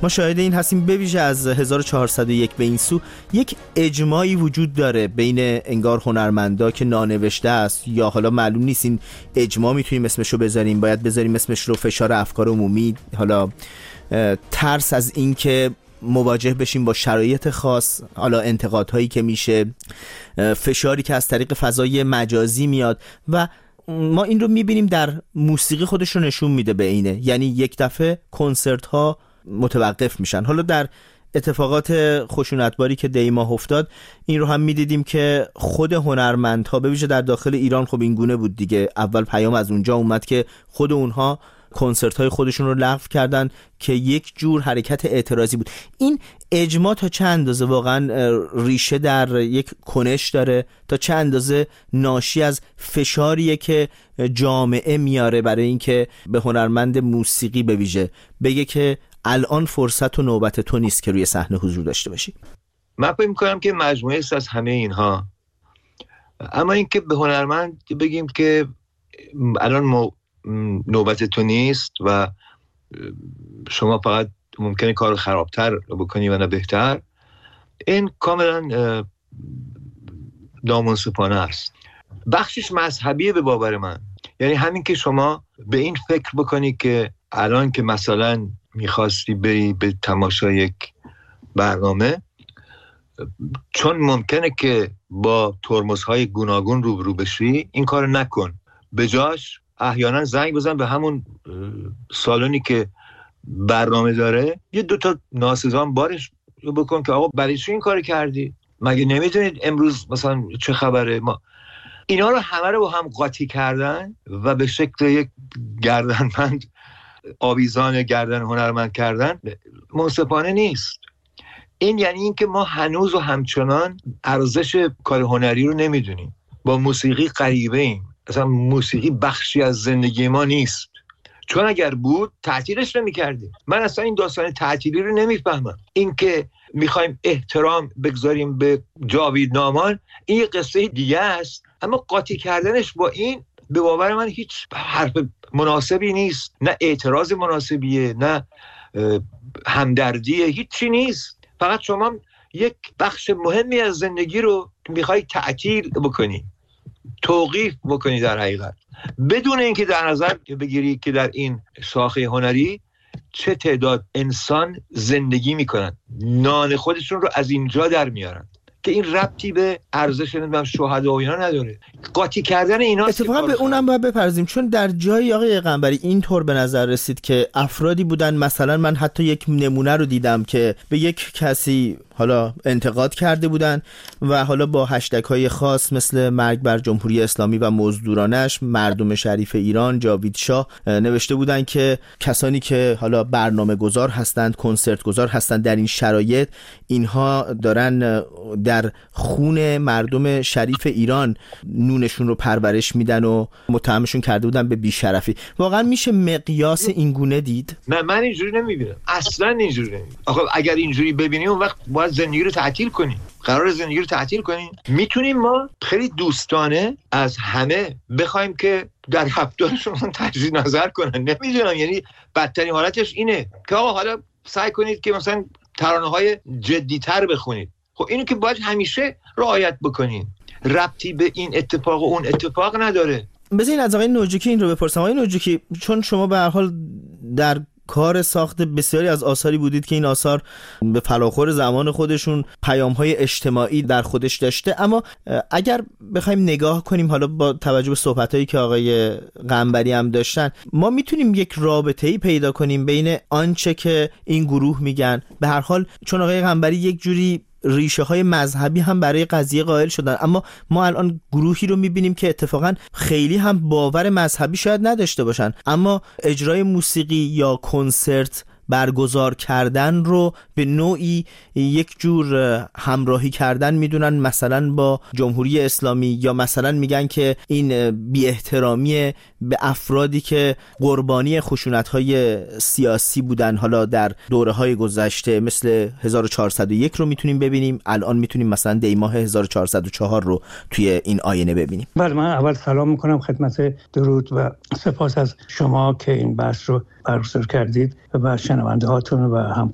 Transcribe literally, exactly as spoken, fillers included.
ما شاهد این هستیم بویژه از هزار و چهارصد و یک به این سو یک اجماعی وجود داره بین انگار هنرمندا که نانوشته است، یا حالا معلوم نیست این اجماع میتونیم اسمشو بذاریم، باید بذاریم اسمش رو فشار افکار عمومی، حالا ترس از این که مواجه بشیم با شرایط خاص، حالا انتقادهایی که میشه، فشاری که از طریق فضای مجازی میاد و ما این رو میبینیم در موسیقی خودش رو نشون میده به اینه. یعنی یک دفعه کنسرت ها متوقف میشن. حالا در اتفاقات خشونتباری که دی ماه افتاد این رو هم میدیدیم که خود هنرمندها به ویژه در داخل ایران خب این گونه بود دیگه، اول پیام از اونجا اومد که خود اونها کنسرت های خودشون رو لغو کردن که یک جور حرکت اعتراضی بود. این اجماع تا چه اندازه واقعا ریشه در یک کنش داره، تا چه اندازه ناشی از فشاریه که جامعه میاره برای اینکه به هنرمند موسیقی به ویژه بگه که الان فرصت و نوبت تو نیست که روی صحنه حضور داشته باشی؟ من فکر می‌کنم که مجموعه است از همه اینها. اما اینکه به هنرمند بگیم که الان مو... نوبت تو نیست و شما فقط ممکنه کار خرابتر بکنی و نه بهتر، این کاملا نامنصفانه است. بخشش مذهبیه به باور من. یعنی همین که شما به این فکر بکنی که الان که مثلا میخواستی بری به تماشای یک برنامه، چون ممکنه که با ترمزهای گوناگون روبرو بشی، این کار نکن. به جاش احیانا زنگ بزن به همون سالونی که برنامه داره، یه دوتا ناسزان بارش بکن که آقا برای چی این کار کردی؟ مگه نمیدونید امروز مثلا چه خبره؟ ما اینا رو همه رو با هم قاطی کردن و به شکل یک گردنبند آویزان گردن هنرمند کردن منصفانه نیست. این یعنی این که ما هنوز و همچنان ارزش کار هنری رو نمیدونیم. با موسیقی غریبه ایم. اصلا موسیقی بخشی از زندگی ما نیست. چون اگر بود تعطیلش نمی‌کردیم. من اصلا این داستان تعطیلی رو نمیفهمم. این که میخوایم احترام بگذاریم به جاوید نامان، این یه قصه دیگه است. اما قاطی کردنش با این به باور من هیچ حرف مناسبی نیست. نه اعتراض مناسبیه، نه همدردیه، هیچی نیست. فقط شما یک بخش مهمی از زندگی رو میخوای تعطیل بکنی، توقیف بکنی در حقیقت، بدون اینکه در نظر بگیری که در این شاخه هنری چه تعداد انسان زندگی میکنن، نان خودشون رو از اینجا در میارن، که این ربطی به ارزش نمیدونم شهدا و اینا نداره. قاطی کردن اینا اتفاقا به اونم باید بپرزیم، چون در جای آقای قنبری اینطور به نظر رسید که افرادی بودن، مثلا من حتی یک نمونه رو دیدم که به یک کسی حالا انتقاد کرده بودن و حالا با هشتگ های خاص مثل مرگ بر جمهوری اسلامی و مزدورانش، مردم شریف ایران، جاوید شاه، نوشته بودن که کسانی که حالا برنامه گذار هستند، کنسرت گذار هستند، در این شرایط اینها دارن در خون مردم شریف ایران نونشون رو پرورش میدن و متهمشون کرده بودن به بیشرفی. واقعا میشه مقیاس این گونه دید؟ نه، من اینجوری نمیبینم، اصلا اینجوری نمیبینم. آخه اگر اینجوری ببینیم اون وقت باید زندگی رو تعطیل کنیم. قرار زندگی رو تعطیل کنیم. میتونیم ما خیلی دوستانه از همه بخوایم که در رفتارشون تجدید نظر کنن. نمیدونم، یعنی بدترین حالتش اینه که آقا حالا سعی کنید که مثلا ترانه‌های جدی‌تر بخونید. خب اینو که باید همیشه رعایت بکنید. ربطی به این اتفاق و اون اتفاق نداره. بذارین از آقای نوجکی این رو بپرسم. آقای نوجکی، چون شما به هر حال در کار ساخت بسیاری از آثاری بودید که این آثار به فلاخور زمان خودشون پیام‌های اجتماعی در خودش داشته، اما اگر بخوایم نگاه کنیم حالا با توجه به صحبتایی که آقای قنبری هم داشتن، ما میتونیم یک رابطه‌ای پیدا کنیم بین آنچه که این گروه میگن، به هر حال چون آقای قنبری یک جوری ریشه های مذهبی هم برای قضیه قائل شدن، اما ما الان گروهی رو میبینیم که اتفاقا خیلی هم باور مذهبی شاید نداشته باشن، اما اجرای موسیقی یا کنسرت برگزار کردن رو به نوعی یک جور همراهی کردن میدونن مثلا با جمهوری اسلامی، یا مثلا میگن که این بی احترامی به افرادی که قربانی خشونت‌های سیاسی بودن حالا در دوره‌های گذشته، مثل هزار و چهارصد و یک رو میتونیم ببینیم، الان میتونیم مثلا دی ماه هزار و چهارصد و چهار رو توی این آینه ببینیم. بله، من اول سلام میکنم خدمت درود و سپاس از شما که این بحث رو برگزار کردید و شنونده هاتون و هم